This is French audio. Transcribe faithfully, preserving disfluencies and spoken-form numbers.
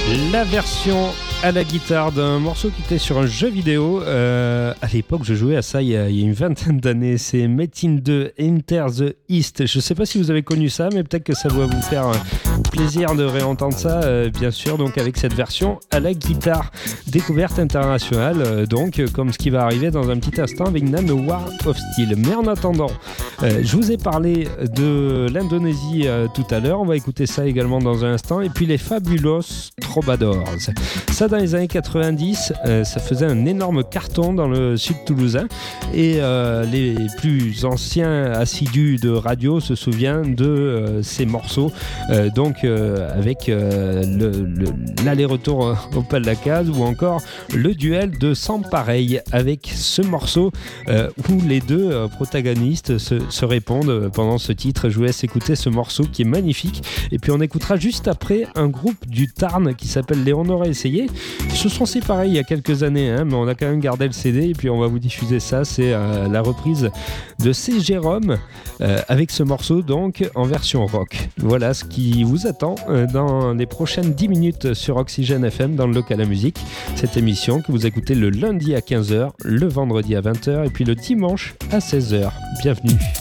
La version à la guitare d'un morceau qui était sur un jeu vidéo. Euh, à l'époque, je jouais à ça il y a, il y a une vingtaine d'années. C'est Metin deux Enter the East. Je ne sais pas si vous avez connu ça, mais peut-être que ça doit vous faire plaisir de réentendre ça, euh, bien sûr, donc avec cette version à la guitare. Découverte internationale, euh, donc, comme ce qui va arriver dans un petit instant avec Nanowar of Steel. Mais en attendant, euh, je vous ai parlé de l'Indonésie euh, tout à l'heure. On va écouter ça également dans un instant. Et puis les Fabulous Troubadours. Ça, dans les années quatre-vingt-dix, euh, ça faisait un énorme carton dans le sud toulousain. Et euh, les plus anciens assidus de radio se souviennent de euh, ces morceaux. Euh, donc, euh, avec euh, le, le, l'aller-retour au pas de la case ou encore le duel de Sans Pareil avec ce morceau euh, où les deux euh, protagonistes se, se répondent pendant ce titre. Je vous laisse écouter ce morceau qui est magnifique. Et puis, on écoutera juste après un groupe du Tarn qui s'appelle Léon Aurait essayé. Ils se sont séparés il y a quelques années, hein, mais on a quand même gardé le C D et puis on va vous diffuser ça. C'est euh, la reprise de C. Jérôme euh, avec ce morceau donc en version rock. Voilà ce qui vous attend euh, dans les prochaines dix minutes sur Oxygène F M dans le local à musique. Cette émission que vous écoutez le lundi à quinze heures, le vendredi à vingt heures et puis le dimanche à seize heures. Bienvenue.